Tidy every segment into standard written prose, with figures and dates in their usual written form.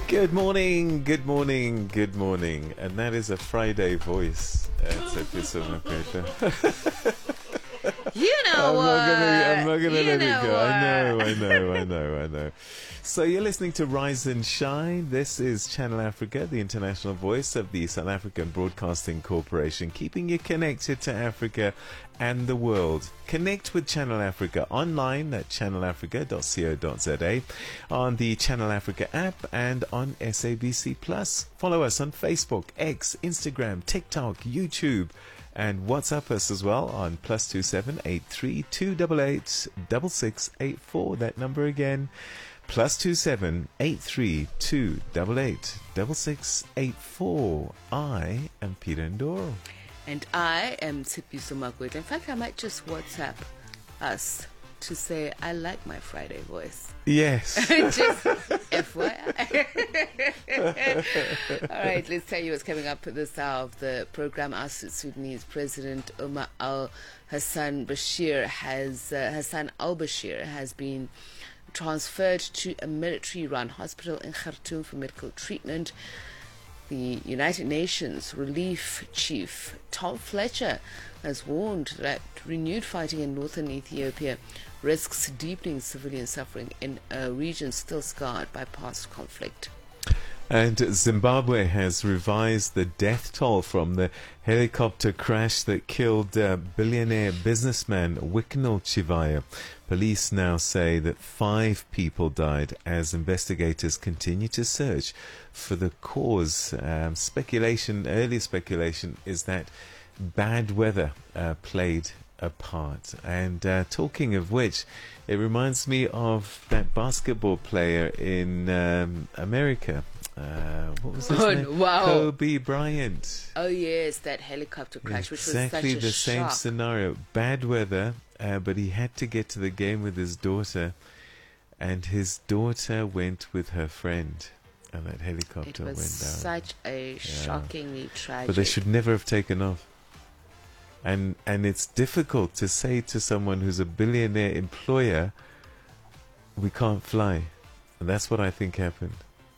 Good morning, good morning, good morning. And that is a Friday voice. You know I'm not gonna let it go. what? I know. So you're listening to Rise and Shine. This is Channel Africa, the international voice of the South African Broadcasting Corporation, keeping you connected to Africa and the world. Connect with Channel Africa online at channelafrica.co.za, on the Channel Africa app, and on SABC Plus. Follow us on Facebook, X, Instagram, TikTok, YouTube, and WhatsApp us as well on +27 83 288 6684. That number again, +27 83 288 6684. I am Peter Ndoro. And I am Tshepiso Makwetla. In fact, I might just WhatsApp us to say I like my Friday voice. Yes. Just FYI. All right, let's tell you what's coming up this hour of the program. Our Sudanese President Omar al-Hassan Hassan al-Bashir has been transferred to a military-run hospital in Khartoum for medical treatment. The United Nations Relief Chief Tom Fletcher has warned that renewed fighting in northern Ethiopia risks deepening civilian suffering in a region still scarred by past conflict. And Zimbabwe has revised the death toll from the helicopter crash that killed billionaire businessman Wicknell Chivaya. Police now say that 5 people died as investigators continue to search for the cause. Early speculation is that bad weather played a part. And talking of which, it reminds me of that basketball player in America. What was his name? Wow. Kobe Bryant. Oh yes, that helicopter crash, which was exactly such a the same shock. scenario. Bad weather, but he had to get to the game with his daughter, and his daughter went with her friend, and that helicopter It was went down. such a shockingly tragic. But they should never have taken off. And it's difficult to say to someone who's a billionaire employer, we can't fly. And that's what I think happened.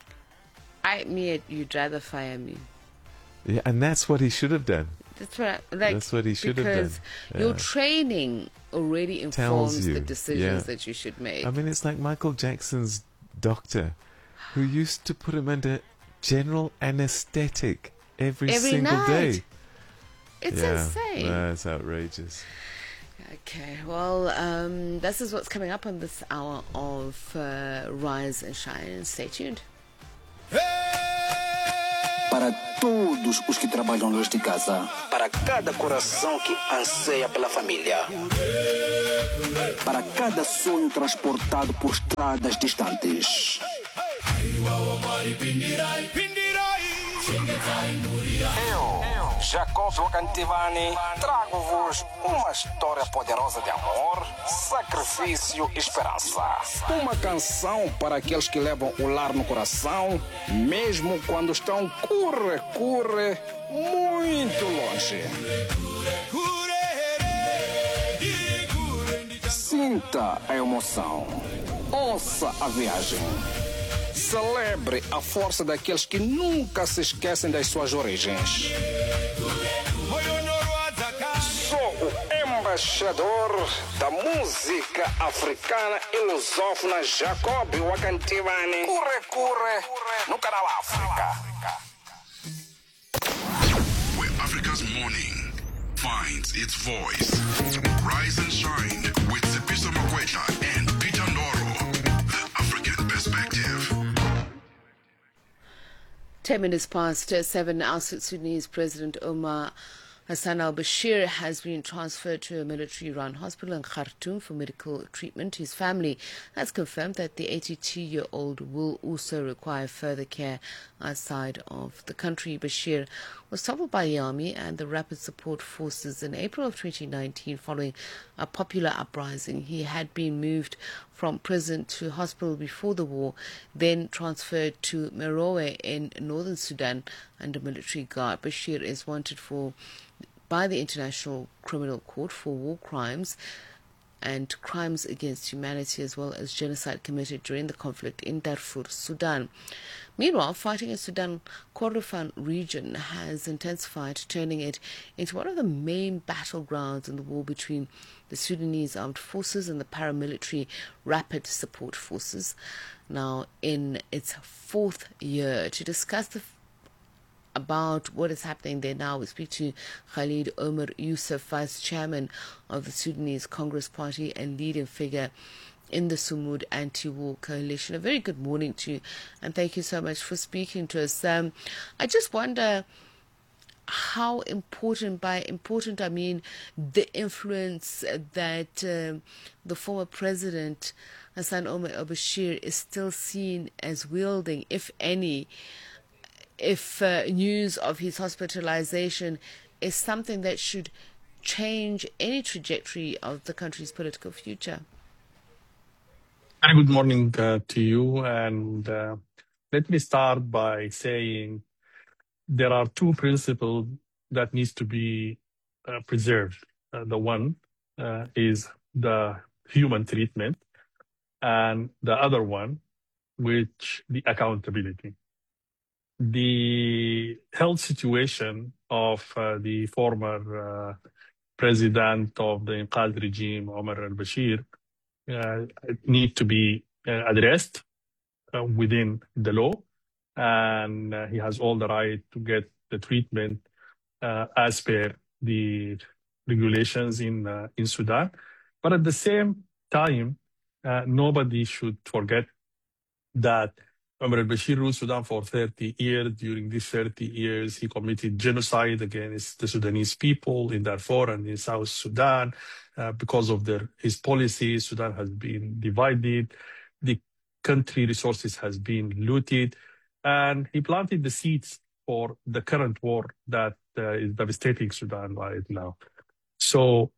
You'd rather fire me. Yeah, and that's what he should have done. That's what That's what he should have done. Because your training already informs you, the decisions yeah. that you should make. I mean, it's like Michael Jackson's doctor, who used to put him under general anesthetic every single night. day. It's insane. It's outrageous. Okay, well, this is what's coming up on this hour of Rise and Shine. Stay tuned. Para todos os que trabalham longe de casa, para cada coração que anseia pela família, para cada sonho transportado por estradas distantes. Eu, Jacob Wakantivani, trago-vos uma história poderosa de amor, sacrifício e esperança. Uma canção para aqueles que levam o lar no coração, mesmo quando estão curre, muito longe. Sinta a emoção. Ouça a viagem. Celebre a força daqueles que nunca se esquecem das suas origens. Sou o embaixador da música africana e lusófona Jacob Wakantivani. Curre, no canal África. Where Africa's morning finds its voice. Rise and Shine with Tshepiso Makwetla and Peter Ndoro. The African Perspective. 10 minutes past 7, our Sudanese President Omar Hassan al-Bashir has been transferred to a military-run hospital in Khartoum for medical treatment. His family has confirmed that the 82-year-old will also require further care outside of the country. Bashir was toppled by the army and the Rapid Support Forces in April of 2019 following a popular uprising. He had been moved from prison to hospital before the war, then transferred to Merowe in northern Sudan under military guard. Bashir is wanted by the International Criminal Court for war crimes and crimes against humanity as well as genocide committed during the conflict in Darfur, Sudan. Meanwhile, fighting in Sudan Kordofan region has intensified, turning it into one of the main battlegrounds in the war between the Sudanese armed forces and the paramilitary Rapid Support Forces, now in its fourth year. To discuss about what is happening there now, we speak to Khalid Omar Yusuf, Vice Chairman of the Sudanese Congress Party and leading figure in the Sumud Anti-War Coalition. A very good morning to you, and thank you so much for speaking to us. I just wonder how important, by important I mean the influence that the former president Hassan Omar al-Bashir is still seen as wielding, if any, if news of his hospitalization is something that should change any trajectory of the country's political future. Very good morning to you. And let me start by saying there are two principles that needs to be preserved. The one is the human treatment, and the other one, which the accountability. The health situation of the former president of the Inqadh regime, Omar al-Bashir, need to be addressed within the law, and he has all the right to get the treatment as per the regulations in Sudan. But at the same time, nobody should forget that Omar al-Bashir ruled Sudan for 30 years. During these 30 years, he committed genocide against the Sudanese people in Darfur and in South Sudan. Because of his policies, Sudan has been divided. The country resources has been looted. And he planted the seeds for the current war that is devastating Sudan right now. So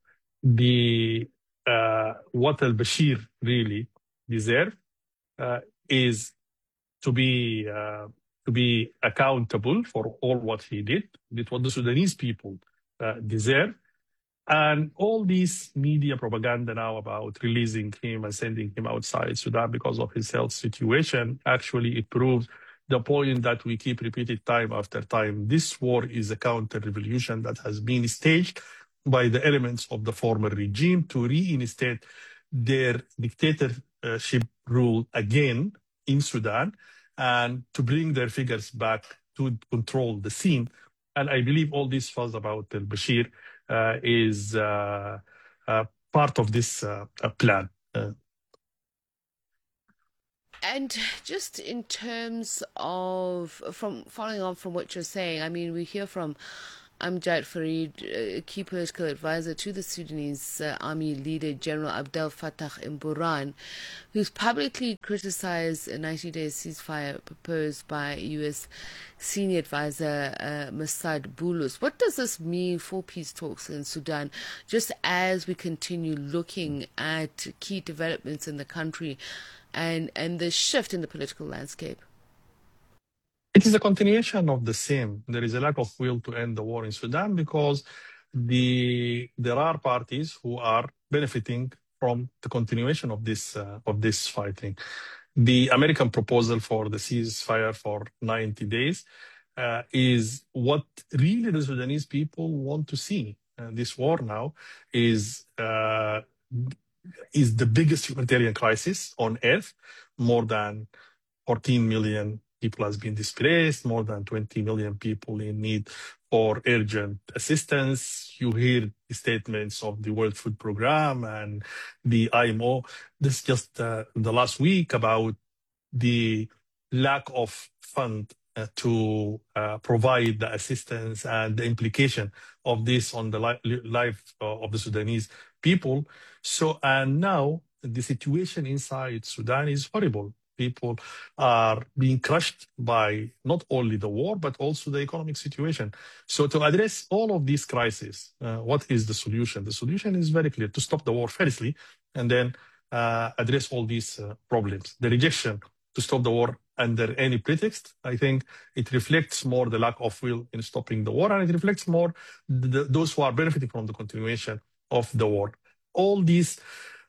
what al-Bashir really deserves is to be accountable for all what he did. It's what the Sudanese people deserve. And all this media propaganda now about releasing him and sending him outside Sudan because of his health situation, actually it proves the point that we keep repeating time after time. This war is a counter-revolution that has been staged by the elements of the former regime to reinstate their dictatorship rule again in Sudan and to bring their figures back to control the scene. And I believe all this fuss about al-Bashir is part of this plan. And just in terms of, following on from what you're saying, I mean, we hear from Amjad Farid, a key political advisor to the Sudanese army leader, General Abdel Fattah al-Burhan, who's publicly criticized a 90-day ceasefire proposed by U.S. senior advisor Massad Boulous. What does this mean for peace talks in Sudan, just as we continue looking at key developments in the country and the shift in the political landscape? It is a continuation of the same. There is a lack of will to end the war in Sudan because there are parties who are benefiting from the continuation of this fighting. The American proposal for the ceasefire for 90 days is what really the Sudanese people want to see. This war now is the biggest humanitarian crisis on earth. More than 14 million people has been displaced, more than 20 million people in need for urgent assistance. You hear the statements of the World Food Programme and the IMO. This just the last week about the lack of fund to provide the assistance and the implication of this on the life of the Sudanese people. So, and now the situation inside Sudan is horrible. People are being crushed by not only the war, but also the economic situation. So to address all of these crises, what is the solution? The solution is very clear: to stop the war firstly, and then address all these problems. The rejection to stop the war under any pretext, I think it reflects more the lack of will in stopping the war, and it reflects more those who are benefiting from the continuation of the war. All these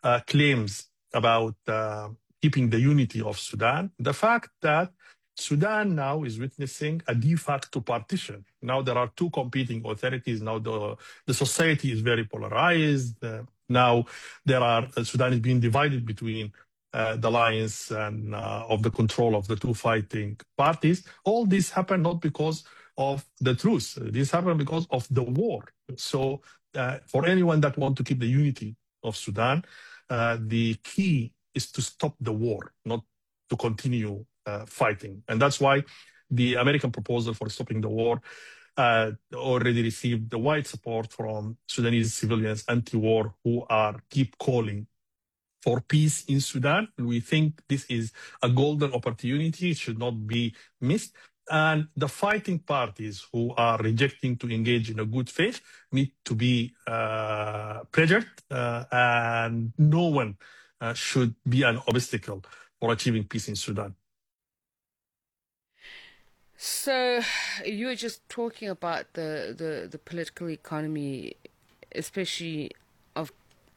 claims about keeping the unity of Sudan, the fact that Sudan now is witnessing a de facto partition. Now there are two competing authorities. Now the society is very polarized. Now Sudan is being divided between the alliance and of the control of the two fighting parties. All this happened not because of the truce. This happened because of the war. So for anyone that wants to keep the unity of Sudan, the key is to stop the war, not to continue fighting. And that's why the American proposal for stopping the war already received the wide support from Sudanese civilians anti-war who keep calling for peace in Sudan. We think this is a golden opportunity. It should not be missed. And the fighting parties who are rejecting to engage in a good faith need to be pressured, and no one should be an obstacle for achieving peace in Sudan. So you were just talking about the political economy, especially of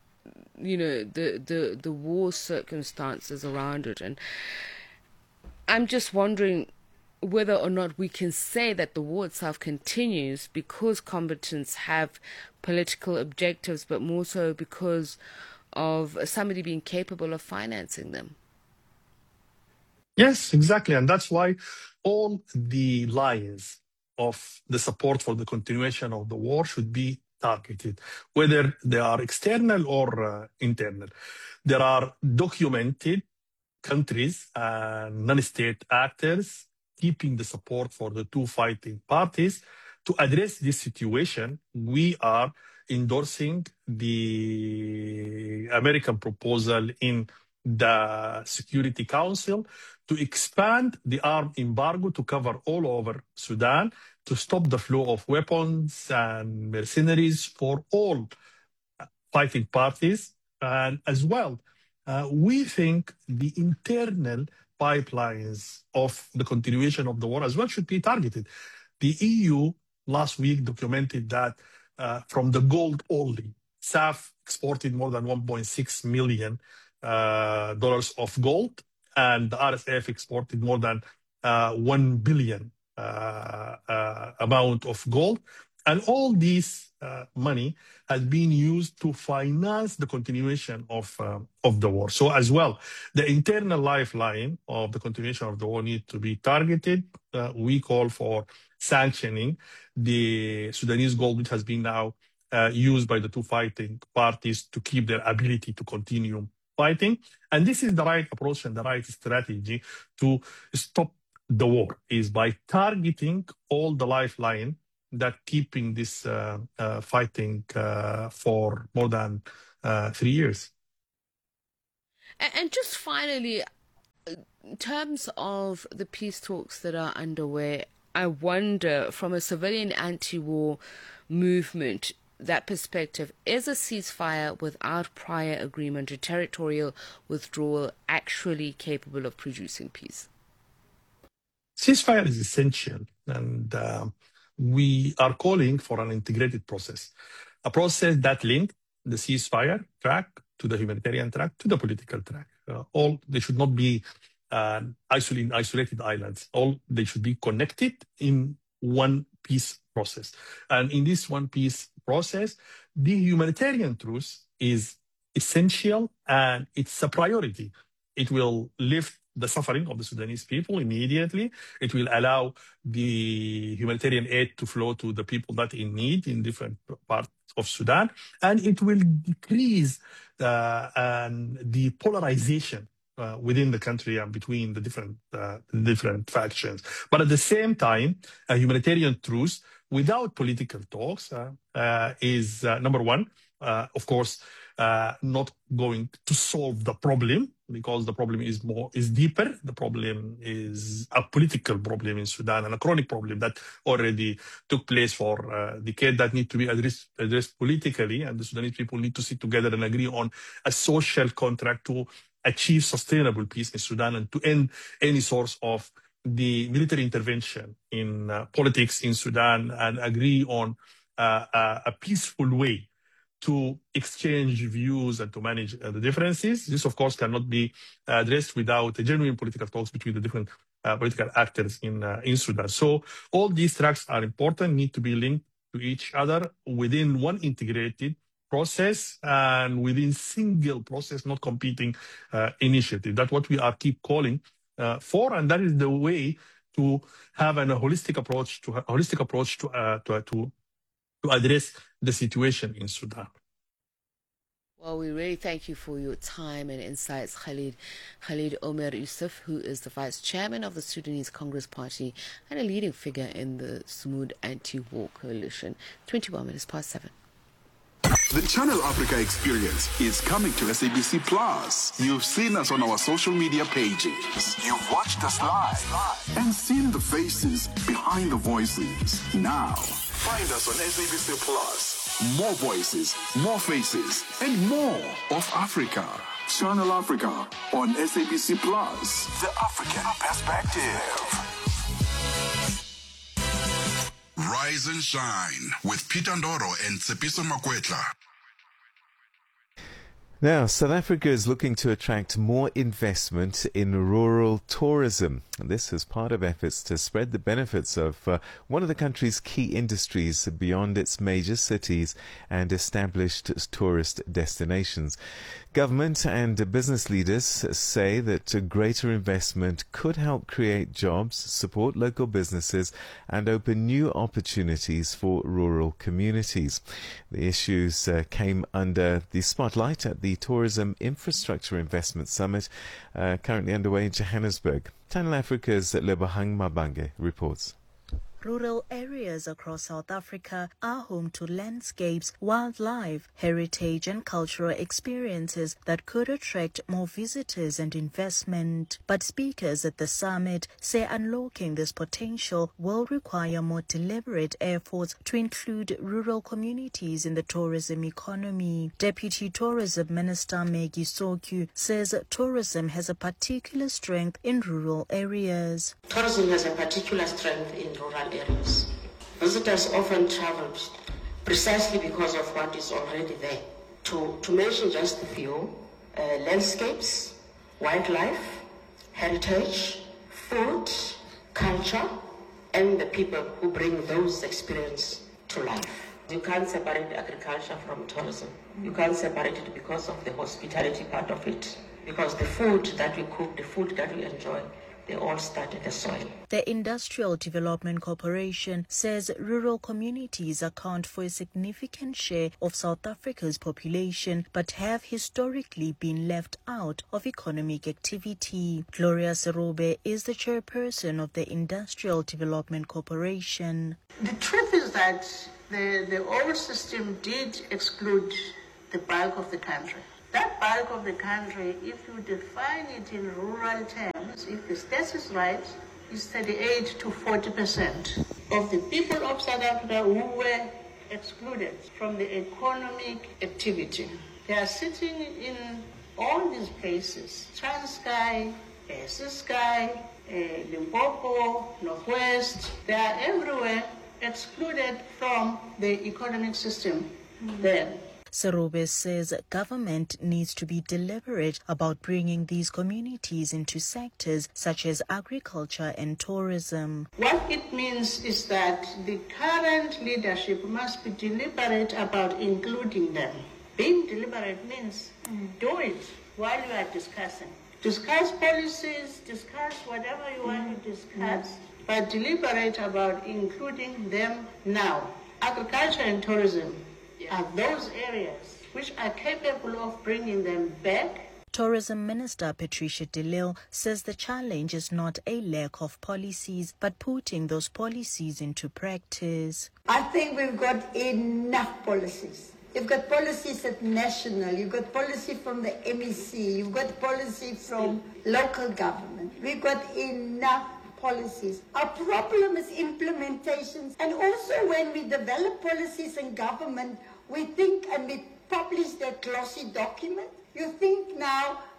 the war circumstances around it, and I'm just wondering whether or not we can say that the war itself continues because combatants have political objectives, but more so because of somebody being capable of financing them. Yes, exactly. And that's why all the lines of the support for the continuation of the war should be targeted, whether they are external or internal. There are documented countries and non-state actors keeping the support for the two fighting parties. To address this situation, we are endorsing the American proposal in the Security Council to expand the arms embargo to cover all over Sudan, to stop the flow of weapons and mercenaries for all fighting parties. And as well, we think the internal pipelines of the continuation of the war as well should be targeted. The EU last week documented that from the gold only, SAF exported more than $1.6 million of gold, and the RSF exported more than 1 billion amount of gold. And all this money has been used to finance the continuation of the war. So as well, the internal lifeline of the continuation of the war needs to be targeted. We call for sanctioning the Sudanese gold, which has been now used by the two fighting parties to keep their ability to continue fighting. And this is the right approach and the right strategy to stop the war, is by targeting all the lifeline that keeping this fighting for more than 3 years. And just finally, in terms of the peace talks that are underway, I wonder, from a civilian anti-war movement, that perspective, is a ceasefire without prior agreement or territorial withdrawal actually capable of producing peace? Ceasefire is essential, and we are calling for an integrated process, a process that links the ceasefire track to the humanitarian track to the political track. They should not be isolated islands. They should be connected in one peace process. And in this one peace process, the humanitarian truce is essential and it's a priority. It will lift the suffering of the Sudanese people immediately. It will allow the humanitarian aid to flow to the people that in need in different parts of Sudan. And it will decrease the polarization within the country and between the different factions. But at the same time, a humanitarian truce without political talks is number one, of course, not going to solve the problem, because the problem is deeper. The problem is a political problem in Sudan and a chronic problem that already took place for a decade that need to be addressed politically, and the Sudanese people need to sit together and agree on a social contract to achieve sustainable peace in Sudan and to end any source of the military intervention in politics in Sudan, and agree on a peaceful way to exchange views and to manage the differences. This, of course, cannot be addressed without a genuine political talks between the different political actors in Sudan. So all these tracks are important, need to be linked to each other within one integrated process and within single process, not competing initiative. That's what we are keep calling for, and that is the way to have a holistic approach to address the situation in Sudan. Well, we really thank you for your time and insights, Khalid Omer Yusuf, who is the Vice Chairman of the Sudanese Congress Party and a leading figure in the Smooth Anti-War Coalition. 7:21. The Channel Africa experience is coming to SABC Plus. You've seen us on our social media pages. You've watched us live and seen the faces behind the voices. Now, find us on SABC Plus. More voices, more faces, and more of Africa. Channel Africa on SABC Plus. The African Perspective. Rise and Shine with Peter Ndoro and Tsepiso Makwetla. Now, South Africa is looking to attract more investment in rural tourism. And this is part of efforts to spread the benefits of one of the country's key industries beyond its major cities and established tourist destinations. Government and business leaders say that greater investment could help create jobs, support local businesses, and open new opportunities for rural communities. The issues came under the spotlight at the Tourism Infrastructure Investment Summit currently underway in Johannesburg. Channel Africa's Lebohang Mabange reports. Rural areas across South Africa are home to landscapes, wildlife, heritage and cultural experiences that could attract more visitors and investment. But speakers at the summit say unlocking this potential will require more deliberate efforts to include rural communities in the tourism economy. Deputy Tourism Minister Maggie Sokyu says tourism has a particular strength in rural areas. Tourism has a particular strength in rural areas. Visitors often travel precisely because of what is already there. To mention just a few, landscapes, wildlife, heritage, food, culture, and the people who bring those experiences to life. You can't separate agriculture from tourism. You can't separate it because of the hospitality part of it. Because the food that we cook, the food that we enjoy, they all start at the soil. The Industrial Development Corporation says rural communities account for a significant share of South Africa's population, but have historically been left out of economic activity. Gloria Serobe is the chairperson of the Industrial Development Corporation. The truth is that the old system did exclude the bulk of the country. That bulk of the country, if you define it in rural terms, if the stats is right, is 38 to 40% of the people of South Africa who were excluded from the economic activity. They are sitting in all these places, Transkei, Ciskei, Limpopo, Northwest. They are everywhere excluded from the economic system there. Serobe says government needs to be deliberate about bringing these communities into sectors such as agriculture and tourism. What it means is that the current leadership must be deliberate about including them. Being deliberate means do it while you are discussing. Discuss policies, discuss whatever you want to discuss, but deliberate about including them now. Agriculture and tourism are those areas which are capable of bringing them back. Tourism Minister Patricia de Lille says the challenge is not a lack of policies, but putting those policies into practice. I think we've got enough policies. You've got policies at national, you've got policy from the MEC, you've got policy from local government. We've got enough policies. Our problem is implementations. And also when we develop policies in government, we think and we publish that glossy document. You think now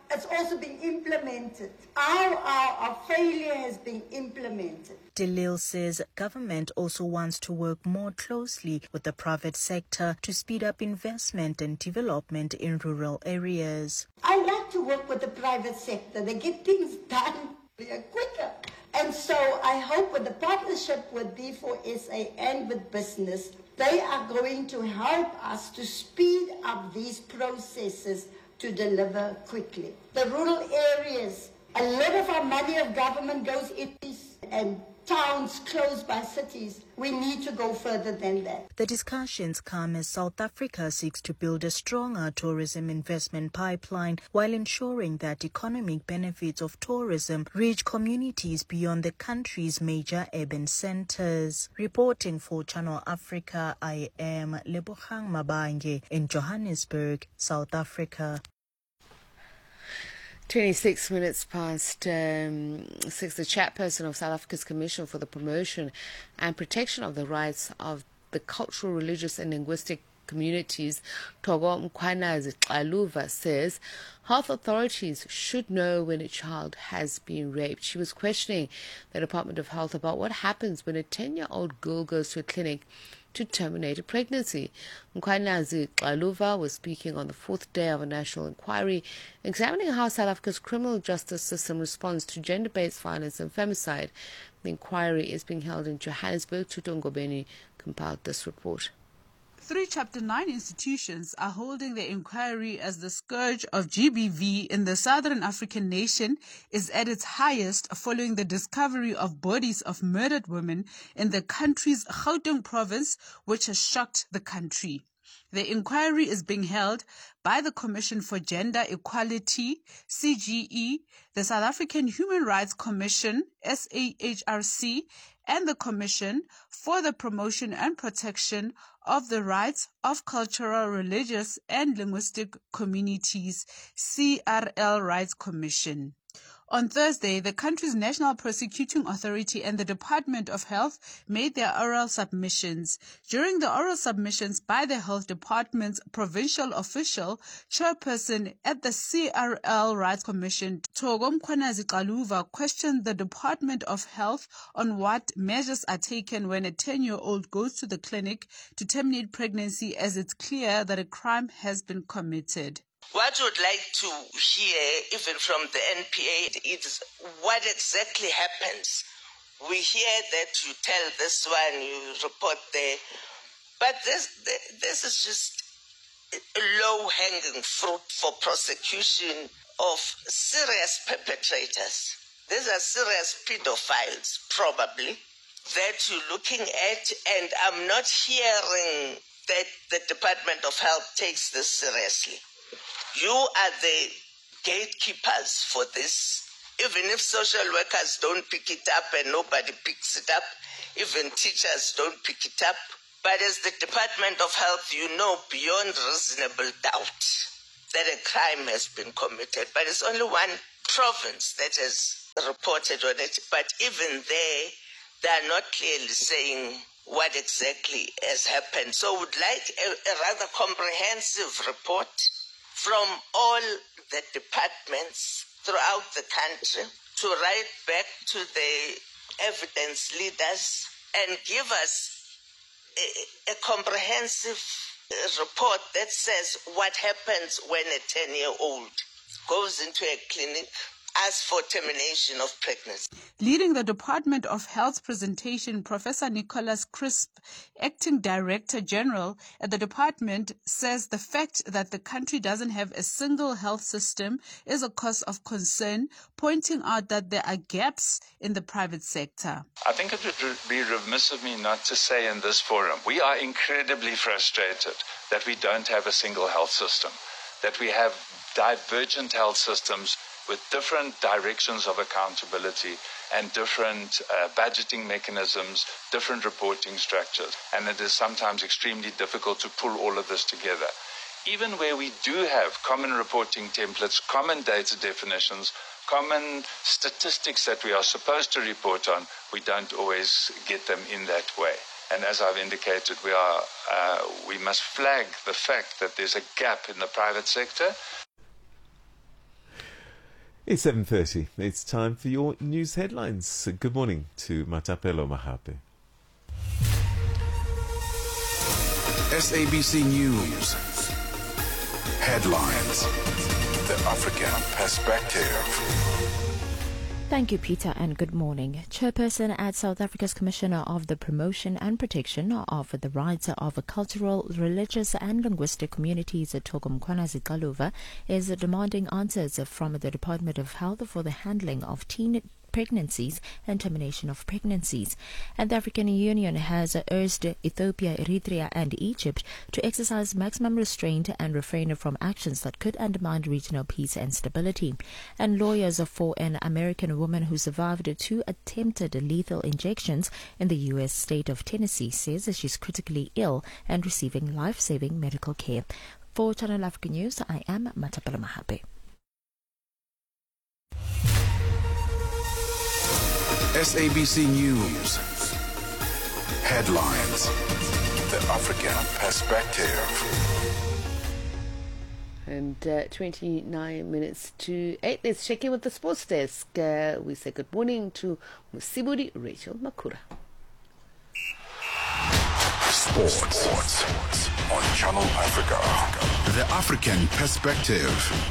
it's also being implemented. Our failure has been implemented. DeLille says government also wants to work more closely with the private sector to speed up investment and development in rural areas. I like to work with the private sector. They get things done quicker. And so I hope with the partnership with D4SA and with business, they are going to help us to speed up these processes to deliver quickly. The rural areas, a lot of our money of government goes in these and towns close by cities. We need to go further than that. The discussions come as South Africa seeks to build a stronger tourism investment pipeline while ensuring that economic benefits of tourism reach communities beyond the country's major urban centers. Reporting for Channel Africa, I am Lebogang Mabange in Johannesburg, South Africa. 26 minutes past 6, the chairperson of South Africa's Commission for the Promotion and Protection of the Rights of the Cultural, Religious and Linguistic Communities, Togo Mkhwanazi Xaluva, says health authorities should know when a child has been raped. She was questioning the Department of Health about what happens when a 10-year-old girl goes to a clinic to terminate a pregnancy. Mkhwanazi Xaluva was speaking on the 4th day of a national inquiry examining how South Africa's criminal justice system responds to gender-based violence and femicide. The inquiry is being held in Johannesburg. Tuto Ngobeni compiled this report. 3 Chapter 9 institutions are holding their inquiry as the scourge of GBV in the southern African nation is at its highest following the discovery of bodies of murdered women in the country's Gauteng province, which has shocked the country. The inquiry is being held by the Commission for Gender Equality, CGE, the South African Human Rights Commission, SAHRC, and the Commission for the Promotion and Protection of the Rights of Cultural, Religious and Linguistic Communities, CRL Rights Commission. On Thursday, the country's National Prosecuting Authority and the Department of Health made their oral submissions. During the oral submissions by the Health Department's provincial official, chairperson at the CRL Rights Commission, Togo Mkhwanazi Xaluva, questioned the Department of Health on what measures are taken when a 10-year-old goes to the clinic to terminate pregnancy, as it's clear that a crime has been committed. What we'd like to hear, even from the NPA, is what exactly happens. We hear that you tell this one, you report there, but this is just low-hanging fruit for prosecution of serious perpetrators. These are serious pedophiles, probably, that you're looking at, and I'm not hearing that the Department of Health takes this seriously. You are the gatekeepers for this. Even if social workers don't pick it up and nobody picks it up, even teachers don't pick it up. But as the Department of Health, you know beyond reasonable doubt that a crime has been committed. But it's only one province that has reported on it. But even there, they are not clearly saying what exactly has happened. So we'd like a rather comprehensive report from all the departments throughout the country to write back to the evidence leaders and give us a comprehensive report that says what happens when a 10-year-old goes into a clinic, asks for termination of pregnancy. Leading the Department of Health's presentation, Professor Nicholas Crisp, Acting Director General at the department, says the fact that the country doesn't have a single health system is a cause of concern, pointing out that there are gaps in the private sector. I think it would be remiss of me not to say in this forum, we are incredibly frustrated that we don't have a single health system, that we have divergent health systems with different directions of accountability and different budgeting mechanisms, different reporting structures. And it is sometimes extremely difficult to pull all of this together. Even where we do have common reporting templates, common data definitions, common statistics that we are supposed to report on, we don't always get them in that way. And as I've indicated, we must flag the fact that there's a gap in the private sector. It's 7:30. It's time for your news headlines. Good morning to Matapelo Mahape. SABC News. Headlines. The African Perspective. Thank you, Peter, and good morning. Chairperson at South Africa's Commissioner of the Promotion and Protection of the Rights of Cultural, Religious and Linguistic Communities, Tokomkwana Zikalova, is demanding answers from the Department of Health for the handling of teen pregnancies and termination of pregnancies. And the African Union has urged Ethiopia, Eritrea and Egypt to exercise maximum restraint and refrain from actions that could undermine regional peace and stability. And lawyers for an American woman who survived 2 attempted lethal injections in the U.S. state of Tennessee says she's critically ill and receiving life-saving medical care. For Channel Africa News, I am Matapela Mahape. SABC News. Headlines. The African Perspective. And 29 minutes to 8. Let's check in with the sports desk. We say good morning to Musibudi Rachel Makura. Sports on Channel Africa. The African Perspective.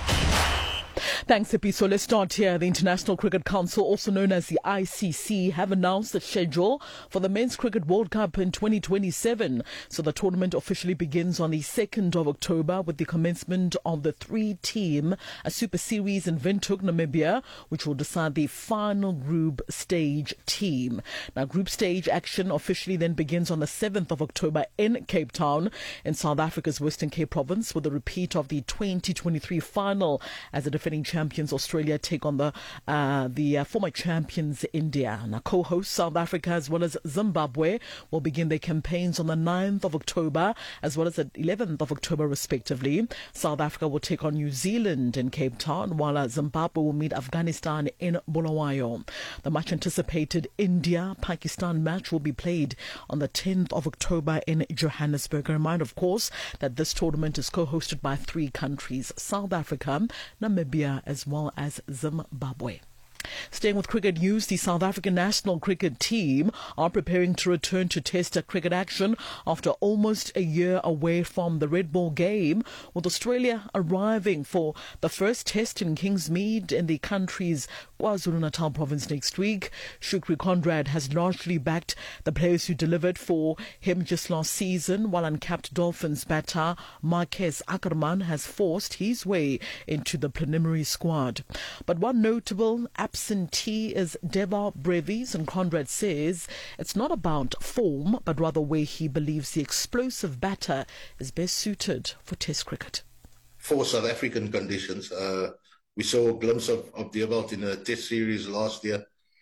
Thanks, Epi. So let's start here. The International Cricket Council, also known as the ICC, have announced the schedule for the Men's Cricket World Cup in 2027. So the tournament officially begins on the 2nd of October with the commencement of the 3-team Super Series in Windhoek, Namibia, which will decide the final group stage team. Now, group stage action officially then begins on the 7th of October in Cape Town in South Africa's Western Cape province, with a repeat of the 2023 final as the defending champions Australia take on the former champions India. Now, co-hosts South Africa as well as Zimbabwe will begin their campaigns on the 9th of October as well as the 11th of October respectively. South Africa will take on New Zealand in Cape Town, while Zimbabwe will meet Afghanistan in Bulawayo. The much anticipated India-Pakistan match will be played on the 10th of October in Johannesburg. A reminder, of course, that this tournament is co-hosted by 3 countries: South Africa, Namibia, as well as Zimbabwe. Staying with cricket news, the South African national cricket team are preparing to return to Test cricket action after almost a year away from the Red Ball game, with Australia arriving for the first Test in Kingsmead in the country's KwaZulu-Natal province next week. Shukri Conrad has largely backed the players who delivered for him just last season, while uncapped Dolphins batter Marquez Ackerman has forced his way into the preliminary squad. But one notable absentee is Deva Brevis, and Conrad says it's not about form, but rather where he believes the explosive batter is best suited for Test cricket. For South African conditions, we saw a glimpse of Deva in a Test series last year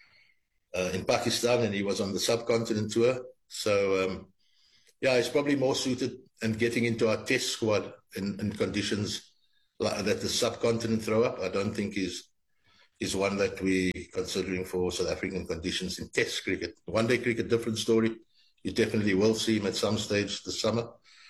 in Pakistan, and he was on the subcontinent tour. So, he's probably more suited and getting into our Test squad in conditions like that the subcontinent throw up. I don't think is one that we're considering for South African conditions in Test cricket. One-day cricket, different story. You definitely will see him at some stage this summer.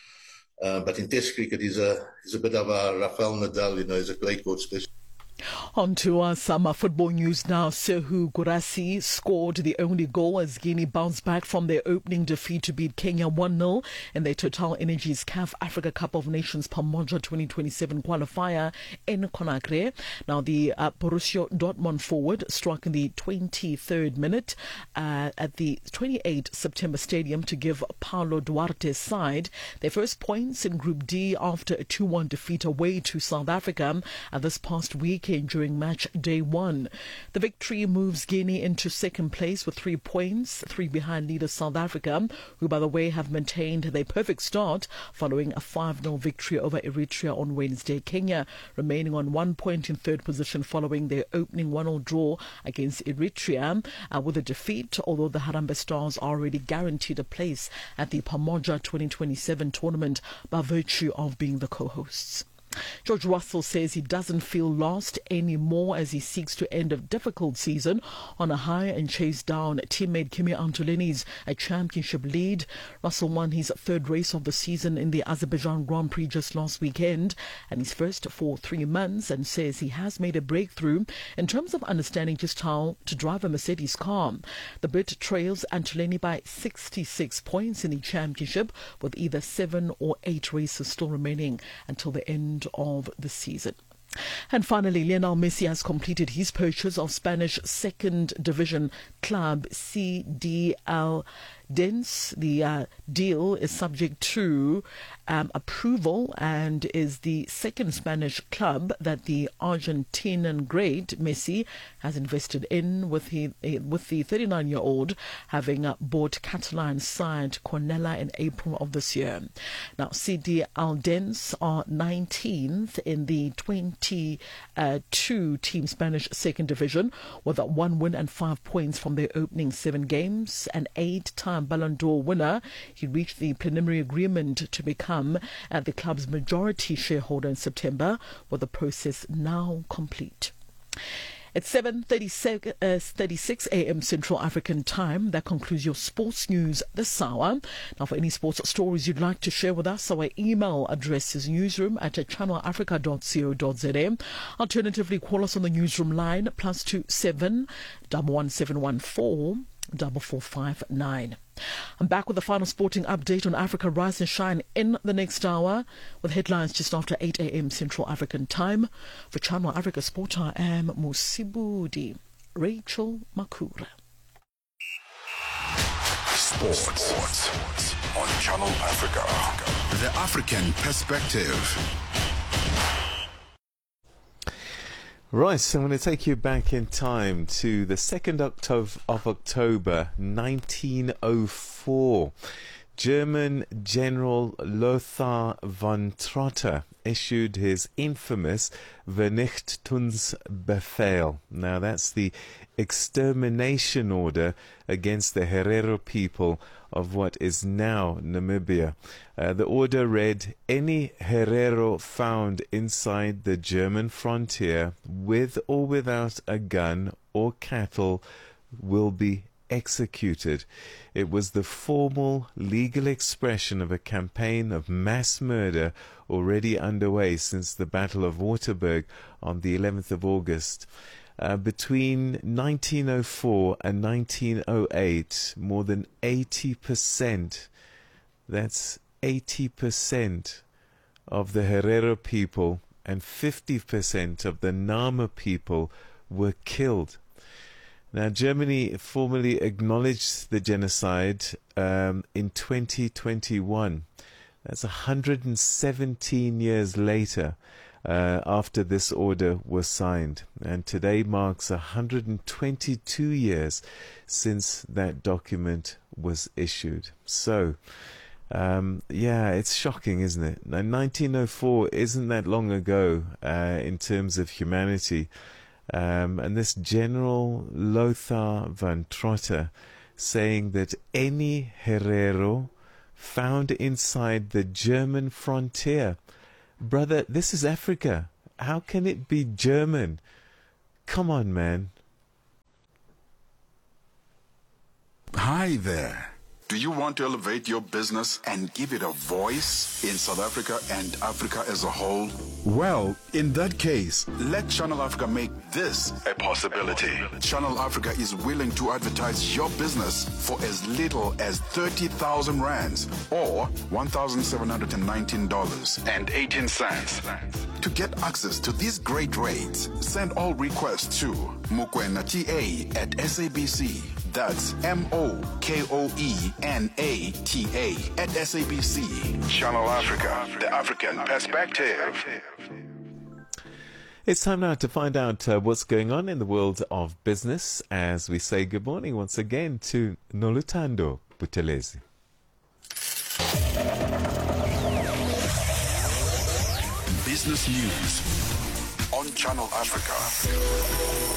But in Test cricket, he's a bit of a Rafael Nadal, he's a clay court specialist. On to our summer football news now. Sehu Gurasi scored the only goal as Guinea bounced back from their opening defeat to beat Kenya 1-0 in the Total Energies CAF Africa Cup of Nations Pamoja 2027 qualifier in Conakry. Now, the Borussia Dortmund forward struck in the 23rd minute at the 28 September Stadium to give Paulo Duarte's side their first points in Group D after a 2-1 defeat away to South Africa this past week during match day 1. The victory moves Guinea into second place with 3 points, 3 behind leader South Africa, who, by the way, have maintained their perfect start following a 5-0 victory over Eritrea on Wednesday. Kenya remaining on 1 point in third position following their opening 1-0 draw against Eritrea with a defeat, although the Harambee Stars are already guaranteed a place at the Pamoja 2027 tournament by virtue of being the co-hosts. George Russell says he doesn't feel lost anymore as he seeks to end a difficult season on a high and chase down teammate Kimi Antolini's championship lead. Russell won his third race of the season in the Azerbaijan Grand Prix just last weekend, and his first for 3 months, and says he has made a breakthrough in terms of understanding just how to drive a Mercedes car. The Brit trails Antolini by 66 points in the championship, with either 7 or 8 races still remaining until the end of the season. And finally, Lionel Messi has completed his purchase of Spanish second division club CDL Dens. The deal is subject to approval and is the second Spanish club that the Argentinian great Messi has invested in, with the 39-year-old having bought Catalan side Cornellà in April of this year. Now, CDL Dens are 19th in the 22-team Spanish second division, with 1 win and 5 points from their opening 7 games. An 8-time Ballon d'Or winner, he reached the preliminary agreement to become the club's majority shareholder in September, with the process now complete. It's 7:36 a.m. Central African Time. That concludes your sports news this hour. Now, for any sports stories you'd like to share with us, our email address is newsroom@channelafrica.co.za. Alternatively, call us on the newsroom line, +27 11714 4459. I'm back with the final sporting update on Africa Rise and Shine in the next hour, with headlines just after 8 a.m. Central African Time. For Channel Africa Sport, I am Musibudi Rachel Makura. Sports on Channel Africa. The African perspective. Right, so I'm going to take you back in time to the 2nd of October 1904. German General Lothar von Trotha issued his infamous Vernichtungsbefehl. Now, that's the extermination order against the Herero people of what is now Namibia. The order read, any Herero found inside the German frontier with or without a gun or cattle will be executed. It was the formal legal expression of a campaign of mass murder already underway since the Battle of Waterberg on the 11th of August. Between 1904 and 1908, more than 80%, that's 80% of the Herero people and 50% of the Nama people were killed. Now, Germany formally acknowledged the genocide in 2021. That's 117 years later after this order was signed. And today marks 122 years since that document was issued. So, yeah, it's shocking, isn't it? Now, 1904 isn't that long ago in terms of humanity. And this General Lothar von Trotha saying that any Herero found inside the German frontier. Brother, this is Africa. How can it be German? Come on, man. Hi there. Do you want to elevate your business and give it a voice in South Africa and Africa as a whole? Well, in that case, let Channel Africa make this a possibility. Channel Africa is willing to advertise your business for as little as 30,000 rands or $1,719.18. To get access to these great rates, send all requests to mokoenata@SABC. That's MOKOENATA@SABC. Channel Africa, the African perspective. It's time now to find out what's going on in the world of business as we say good morning once again to Noluthando Buthelezi. Business news on Channel Africa,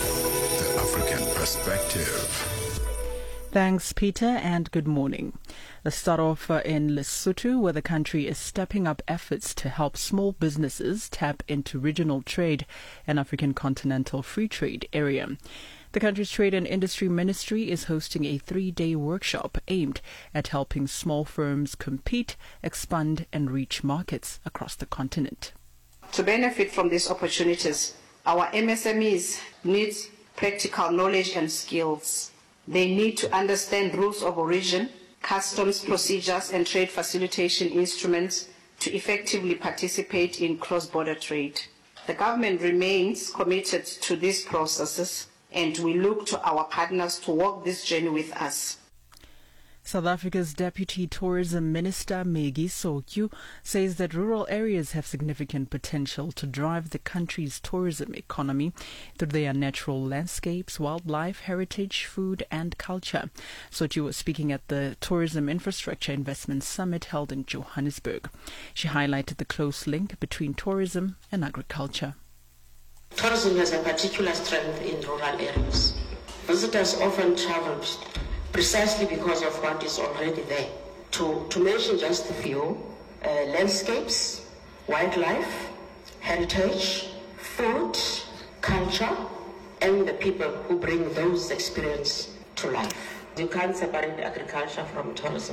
the African perspective. Thanks, Peter, and good morning. Let's start off in Lesotho, where the country is stepping up efforts to help small businesses tap into regional trade and African Continental Free Trade Area. The country's Trade and Industry Ministry is hosting a 3-day workshop aimed at helping small firms compete, expand and reach markets across the continent. To benefit from these opportunities, our MSMEs need practical knowledge and skills. They need to understand rules of origin, customs procedures and trade facilitation instruments to effectively participate in cross-border trade. The government remains committed to these processes, and we look to our partners to walk this journey with us. South Africa's Deputy Tourism Minister, Maggie Sokyu, says that rural areas have significant potential to drive the country's tourism economy through their natural landscapes, wildlife, heritage, food and culture. Sokyu was speaking at the Tourism Infrastructure Investment Summit held in Johannesburg. She highlighted the close link between tourism and agriculture. Tourism has a particular strength in rural areas. Visitors often travel precisely because of what is already there. To mention just a few, landscapes, wildlife, heritage, food, culture, and the people who bring those experiences to life. You can't separate agriculture from tourism.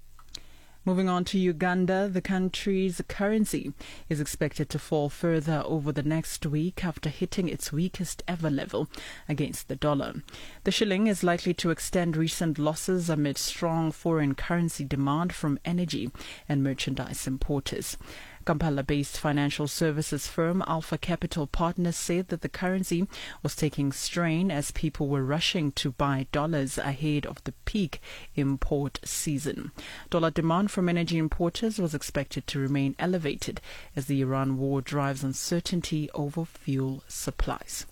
Moving on to Uganda, the country's currency is expected to fall further over the next week after hitting its weakest ever level against the dollar. The shilling is likely to extend recent losses amid strong foreign currency demand from energy and merchandise importers. Kampala-based financial services firm Alpha Capital Partners said that the currency was taking strain as people were rushing to buy dollars ahead of the peak import season. Dollar demand from energy importers was expected to remain elevated as the Iran war drives uncertainty over fuel supplies.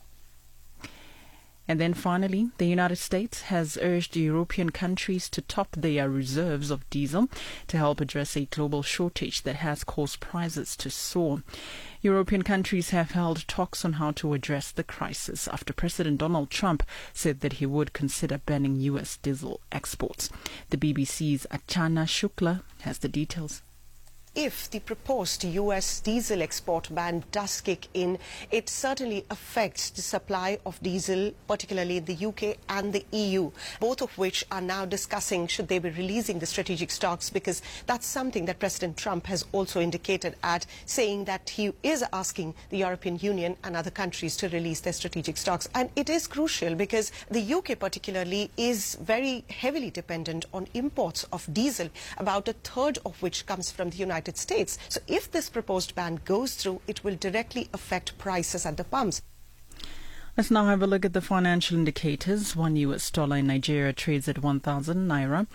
And then finally, the United States has urged European countries to top their reserves of diesel to help address a global shortage that has caused prices to soar. European countries have held talks on how to address the crisis after President Donald Trump said that he would consider banning U.S. diesel exports. The BBC's Achana Shukla has the details. If the proposed U.S. diesel export ban does kick in, it certainly affects the supply of diesel, particularly in the UK and the EU, both of which are now discussing should they be releasing the strategic stocks, because that's something that President Trump has also indicated at, saying that he is asking the European Union and other countries to release their strategic stocks. And it is crucial because the UK particularly is very heavily dependent on imports of diesel, about a third of which comes from the United States. So if this proposed ban goes through, it will directly affect prices at the pumps. Let's now have a look at the financial indicators. $1 US in Nigeria trades at 1,000 naira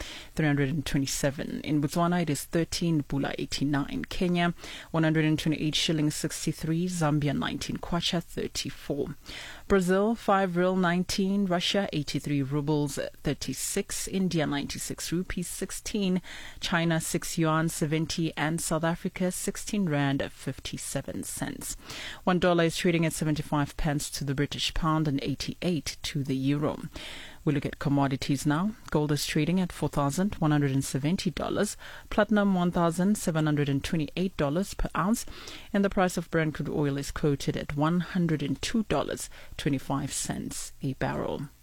327. In Botswana, it is 13 pula 89. Kenya, 128 shillings 63. Zambia, 19 kwacha 34. Brazil, 5 real 19. Russia, 83 rubles 36. India, 96 rupees 16. China, 6 yuan 70. And South Africa, 16 rand 57 cents. $1 is trading at 75 pence to the British pound and 88 to the euro. We look at commodities now. Gold is trading at $4,170, platinum $1,728 per ounce, and the price of Brent crude oil is quoted at $102.25 a barrel.